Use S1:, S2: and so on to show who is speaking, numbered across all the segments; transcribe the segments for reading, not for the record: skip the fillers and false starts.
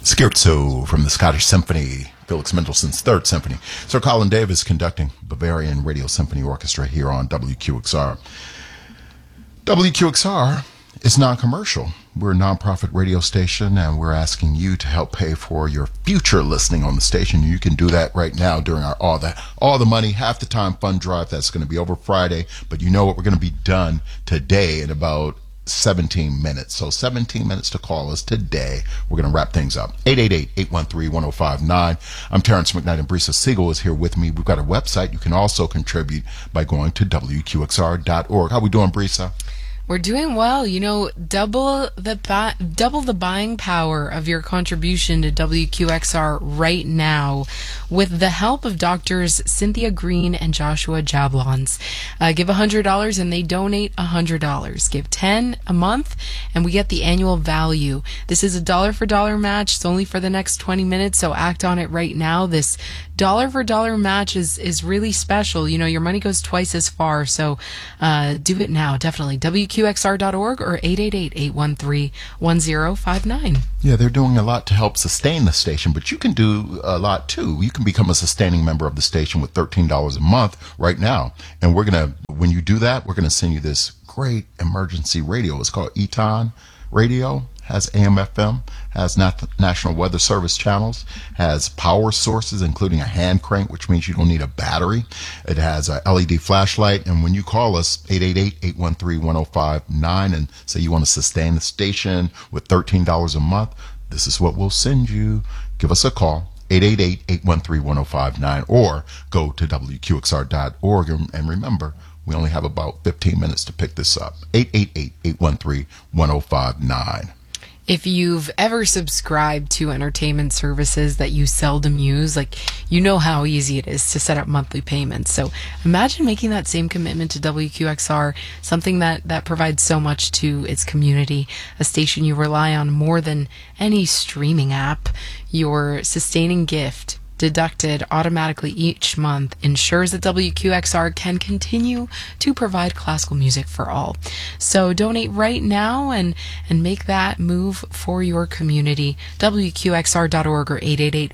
S1: Scherzo from the Scottish Symphony, Felix Mendelssohn's Third Symphony. Sir Colin Davis conducting Bavarian Radio Symphony Orchestra here on WQXR. WQXR is non-commercial. We're a non-profit radio station, and we're asking you to help pay for your future listening on the station. You can do that right now during our All the Money, Half the Time fund drive. That's going to be over Friday, but you know what? We're going to be done today in about 17 minutes. So 17 minutes to call us today. We're going to wrap things up. 888-813-1059. I'm Terrence McKnight, and Brisa Siegel is here with me. We've got a website. You can also contribute by going to WQXR.org. How we doing, Brisa?
S2: We're doing well. You know, double the buying power of your contribution to WQXR right now with the help of doctors Cynthia Green and Joshua Jablons. Give $100 and they donate $100. Give $10 a month and we get the annual value. This is a dollar for dollar match. It's only for the next 20 minutes, so act on it right now. This dollar for dollar match is really special. You know, your money goes twice as far, so do it now, definitely. WQXR.org or 888-813-1059.
S1: Yeah, they're doing a lot to help sustain the station, but you can do a lot too. You can become a sustaining member of the station with $13 a month right now. And when you do that, we're going to send you this great emergency radio. It's called Eton Radio. Has AM, FM, has National Weather Service channels, has power sources, including a hand crank, which means you don't need a battery. It has a LED flashlight. And when you call us, 888-813-1059, and say you want to sustain the station with $13 a month, this is what we'll send you. Give us a call, 888-813-1059, or go to WQXR.org. And remember, we only have about 15 minutes to pick this up. 888-813-1059.
S2: If you've ever subscribed to entertainment services that you seldom use, you know how easy it is to set up monthly payments. So imagine making that same commitment to WQXR, something that provides so much to its community, a station you rely on more than any streaming app. Your sustaining gift, deducted automatically each month, ensures that WQXR can continue to provide classical music for all. So donate right now and make that move for your community. WQXR.org or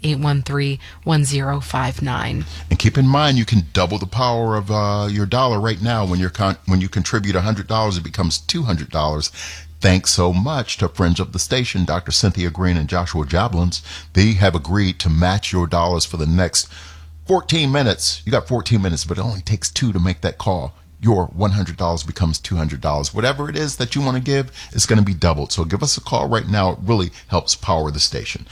S2: 888-813-1059.
S1: And keep in mind, you can double the power of your dollar right now. When you contribute $100, it becomes $200. Thanks so much to friends of the station, Dr. Cynthia Green and Joshua Jablons. They have agreed to match your dollars for the next 14 minutes. You got 14 minutes, but it only takes 2 to make that call. Your $100 becomes $200. Whatever it is that you want to give, it's going to be doubled. So give us a call right now. It really helps power the station.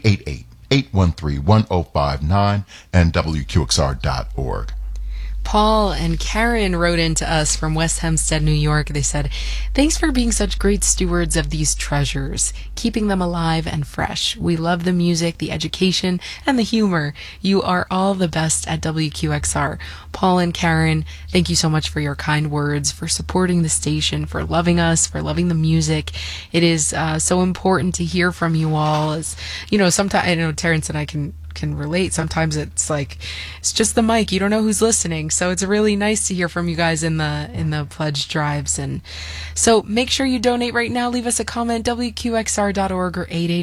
S1: 888-813-1059 and WQXR.org.
S2: Paul and Karen wrote into us from West Hempstead, New York. They said, "Thanks for being such great stewards of these treasures, keeping them alive and fresh. We love the music, the education, and the humor. You are all the best at WQXR." Paul and Karen, thank you so much for your kind words, for supporting the station, for loving us, for loving the music. It is so important to hear from you all. As you know, sometimes I know Terrence and I can relate. Sometimes it's just the mic, you don't know who's listening, so it's really nice to hear from you guys in the pledge drives. And so make sure you donate right now. Leave us a comment, WQXR.org or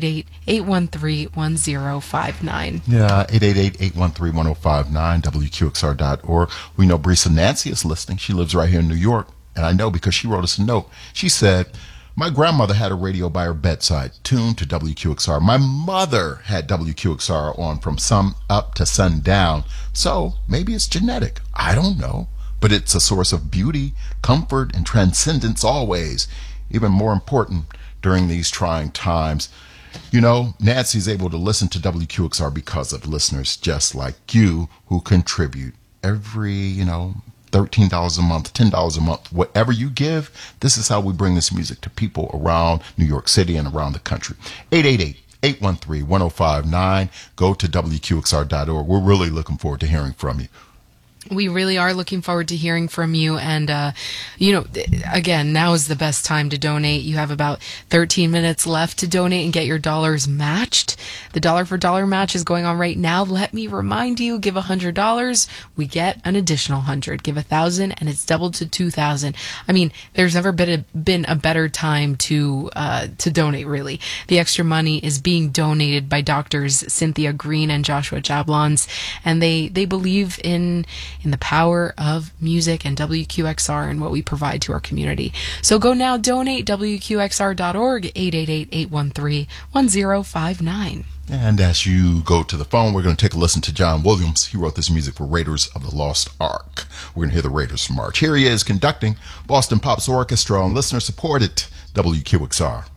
S2: 888-813-1059.
S1: Yeah, 888-813-1059, WQXR.org. We know Brisa Nancy is listening. She lives right here in New York, and I know because she wrote us a note. She said, "My grandmother had a radio by her bedside, tuned to WQXR. My mother had WQXR on from sun up to sundown. So maybe it's genetic. I don't know. But it's a source of beauty, comfort, and transcendence always. Even more important during these trying times." You know, Nancy's able to listen to WQXR because of listeners just like you who contribute every, $13 a month, $10 a month, whatever you give. This is how we bring this music to people around New York City and around the country. 888-813-1059. Go to WQXR.org. We're really looking forward to hearing from you.
S2: We really are looking forward to hearing from you. And, again, now is the best time to donate. You have about 13 minutes left to donate and get your dollars matched. The dollar for dollar match is going on right now. Let me remind you, give $100, we get an additional 100. Give 1,000 and it's doubled to 2,000. I mean, there's never been a better time to donate, really. The extra money is being donated by doctors Cynthia Green and Joshua Jablons, and they believe in the power of music and WQXR and what we provide to our community. So go now, donate, WQXR.org, 888-813-1059.
S1: And as you go to the phone, we're going to take a listen to John Williams. He wrote this music for Raiders of the Lost Ark. We're going to hear the Raiders march. Here he is conducting Boston Pops Orchestra on listener-supported WQXR.